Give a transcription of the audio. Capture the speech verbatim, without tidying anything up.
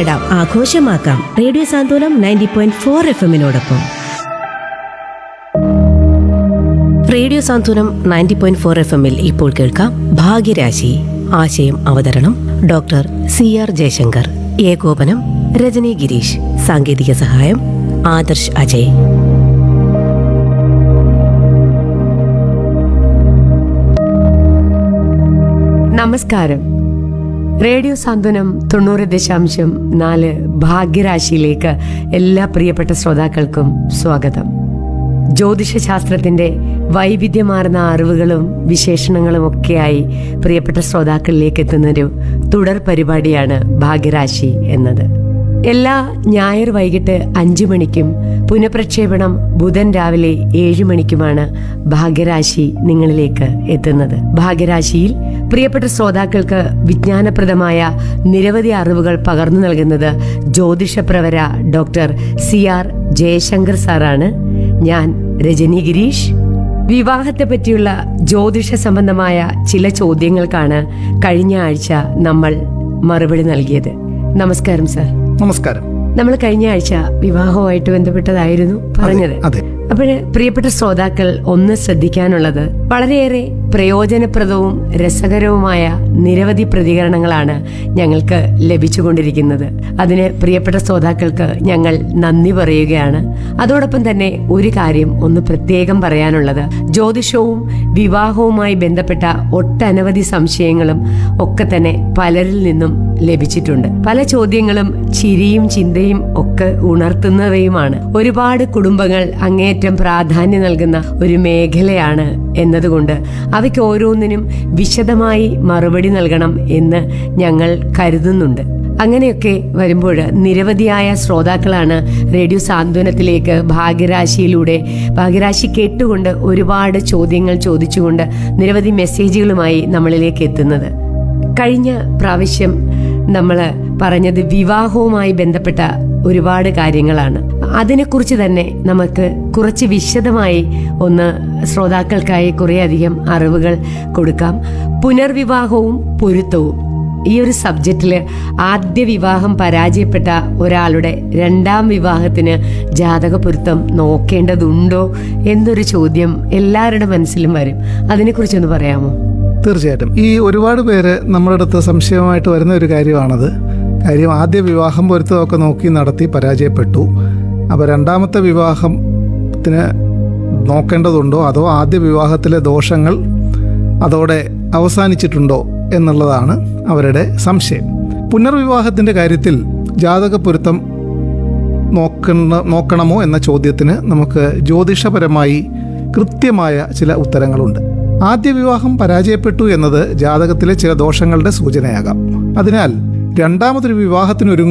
നേടാം, ആഘോഷമാക്കാം. റേഡിയോ സാന്ത്വനം ninety point four F എമ്മിനോടൊപ്പം. Radio സാന്ത്വനം ninety point four F എമ്മിൽ ഇപ്പോൾ കേൾക്കാം ഭാഗ്യരാശി. ആശയം അവതരണം ഡോക്ടർ സി ആർ ജയശങ്കർ. ഏകോപനം രജനി ഗിരീഷ്. സാങ്കേതിക സഹായം ആദർശ് അജയ്. നമസ്കാരം. റേഡിയോ സാന്ത്വനം തൊണ്ണൂറ് ദശാംശം നാല് ഭാഗ്യരാശിയിലേക്ക് എല്ലാ പ്രിയപ്പെട്ട ശ്രോതാക്കൾക്കും സ്വാഗതം. ജ്യോതിഷശാസ്ത്രത്തിന്റെ വൈവിധ്യമാർന്ന അറിവുകളും വിശേഷണങ്ങളും ഒക്കെയായി പ്രിയപ്പെട്ട ശ്രോതാക്കളിലേക്ക് എത്തുന്നൊരു തുടർ പരിപാടിയാണ് ഭാഗ്യരാശി എന്നത്. എല്ലാ ഞായർ വൈകിട്ട് അഞ്ചു മണിക്കും പുനഃപ്രക്ഷേപണം ബുധൻ രാവിലെ ഏഴു മണിക്കുമാണ് ഭാഗ്യരാശി നിങ്ങളിലേക്ക് എത്തുന്നത്. ഭാഗ്യരാശിയിൽ പ്രിയപ്പെട്ട ശ്രോതാക്കൾക്ക് വിജ്ഞാനപ്രദമായ നിരവധി അറിവുകൾ പകർന്നു നൽകുന്നത് ജ്യോതിഷപ്രവര ഡോക്ടർ സി ആർ ജയശങ്കർ സാറാണ്. ഞാൻ രജനി ഗിരീഷ്. വിവാഹത്തെ പറ്റിയുള്ള ജ്യോതിഷ സംബന്ധമായ ചില ചോദ്യങ്ങൾക്കാണ് കഴിഞ്ഞ ആഴ്ച നമ്മൾ മറുപടി നൽകിയത്. നമസ്കാരം സാർ. നമസ്കാരം. നമ്മൾ കഴിഞ്ഞ ആഴ്ച വിവാഹവുമായിട്ട് ബന്ധപ്പെട്ടതായിരുന്നു പറഞ്ഞത്. അപ്പോഴ് പ്രിയപ്പെട്ട ശ്രോതാക്കൾ ഒന്ന് ശ്രദ്ധിക്കാനുള്ളത്, വളരെയേറെ പ്രയോജനപ്രദവും രസകരവുമായ നിരവധി പ്രതികരണങ്ങളാണ് ഞങ്ങൾക്ക് ലഭിച്ചുകൊണ്ടിരിക്കുന്നത്. അതിന് പ്രിയപ്പെട്ട ശ്രോതാക്കൾക്ക് ഞങ്ങൾ നന്ദി പറയുകയാണ്. അതോടൊപ്പം തന്നെ ഒരു കാര്യം ഒന്ന് പ്രത്യേകം പറയാനുള്ളത്, ജ്യോതിഷവും വിവാഹവുമായി ബന്ധപ്പെട്ട ഒട്ടനവധി സംശയങ്ങളും ഒക്കെ തന്നെ പലരിൽ നിന്നും ലഭിച്ചിട്ടുണ്ട്. പല ചോദ്യങ്ങളും ചിരിയും ചിന്തയും ഒക്കെ ഉണർത്തുന്നവയുമാണ്. ഒരുപാട് കുടുംബങ്ങൾ അങ്ങേയറ്റം പ്രാധാന്യം നൽകുന്ന ഒരു മേഖലയാണ് എന്നതുകൊണ്ട് അവയ്ക്ക് ഓരോന്നിനും വിശദമായി മറുപടി നൽകണം എന്ന് ഞങ്ങൾ കരുതുന്നുണ്ട്. അങ്ങനെയൊക്കെ വരുമ്പോൾ നിരവധിയായ ശ്രോതാക്കളാണ് റേഡിയോ സാന്ത്വനത്തിലേക്ക് ഭാഗ്യരാശിയിലൂടെ ഭാഗ്യരാശി കേട്ടുകൊണ്ട് ഒരുപാട് ചോദ്യങ്ങൾ ചോദിച്ചുകൊണ്ട് നിരവധി മെസ്സേജുകളുമായി നമ്മളിലേക്ക് എത്തുന്നത്. കഴിഞ്ഞ പ്രാവശ്യം നമ്മൾ പറഞ്ഞത് വിവാഹവുമായി ബന്ധപ്പെട്ട ഒരുപാട് കാര്യങ്ങളാണ്. അതിനെക്കുറിച്ച് തന്നെ നമുക്ക് കുറച്ച് വിശദമായി ഒന്ന് ശ്രോതാക്കൾക്കായി കുറേയധികം അറിവുകൾ കൊടുക്കാം. പുനർവിവാഹവും പൊരുത്തവും ഈ ഒരു സബ്ജക്റ്റില് ആദ്യ വിവാഹം പരാജയപ്പെട്ട ഒരാളുടെ രണ്ടാം വിവാഹത്തിന് ജാതക പൊരുത്തം നോക്കേണ്ടതുണ്ടോ എന്നൊരു ചോദ്യം എല്ലാവരുടെ മനസ്സിലും വരും. അതിനെക്കുറിച്ചൊന്ന് പറയാമോ? തീർച്ചയായിട്ടും. ഈ ഒരുപാട് പേര് നമ്മുടെ അടുത്ത് സംശയമായിട്ട് വരുന്ന ഒരു കാര്യമാണത്. കാര്യം, ആദ്യ വിവാഹം പൊരുത്തമൊക്കെ നോക്കി നടത്തി പരാജയപ്പെട്ടു. അപ്പോൾ രണ്ടാമത്തെ വിവാഹത്തിന് നോക്കേണ്ടതുണ്ടോ, അതോ ആദ്യ വിവാഹത്തിലെ ദോഷങ്ങൾ അതോടെ അവസാനിച്ചിട്ടുണ്ടോ എന്നുള്ളതാണ് അവരുടെ സംശയം. പുനർവിവാഹത്തിൻ്റെ കാര്യത്തിൽ ജാതക പൊരുത്തം നോക്കണ നോക്കണമോ എന്ന ചോദ്യത്തിന് നമുക്ക് ജ്യോതിഷപരമായി കൃത്യമായ ചില ഉത്തരങ്ങളുണ്ട്. ആദ്യ വിവാഹം പരാജയപ്പെട്ടു എന്നത് ജാതകത്തിലെ ചില ദോഷങ്ങളുടെ സൂചനയാകാം. അതിനാൽ രണ്ടാമതൊരു വിവാഹത്തിനൊരുങ്ങും